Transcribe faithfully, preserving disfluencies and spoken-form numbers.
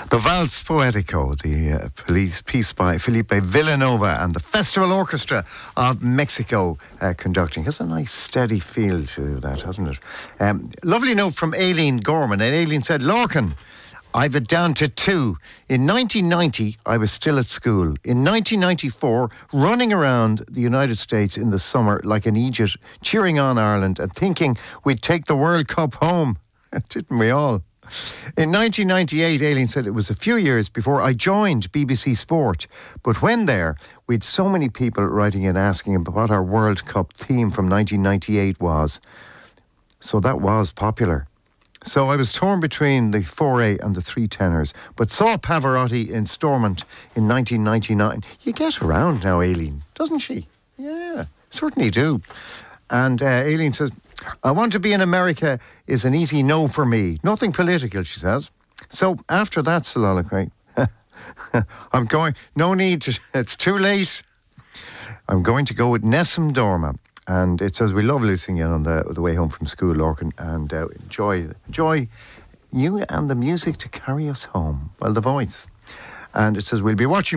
The Valse Poetico, the uh, police piece by Felipe Villanova and the Festival Orchestra of Mexico uh, conducting. Has a nice steady feel to that, hasn't it? Um, lovely note from Aileen Gorman, and Aileen said, Lorcan, I've it down to two. In nineteen ninety, I was still at school. In nineteen ninety-four, running around the United States in the summer like an idiot, cheering on Ireland and thinking we'd take the World Cup home. Didn't we all? In nineteen ninety-eight, Aileen said it was a few years before I joined B B C Sport. But when there, we had so many people writing in asking about what our World Cup theme from nineteen ninety-eight was. So that was popular. So I was torn between the four A and the three tenors, but saw Pavarotti in Stormont in nineteen ninety-nine. You get around now, Aileen, doesn't she? Yeah, certainly do. And uh, Aileen says, I want to be in America is an easy no for me. Nothing political, she says. So after that soliloquy, I'm going, no need to, it's too late. I'm going to go with Nessun Dorma. And it says, we love listening in on the, the way home from school, Lorcan, and uh, enjoy, enjoy you and the music to carry us home. Well, the voice. And it says, we'll be watching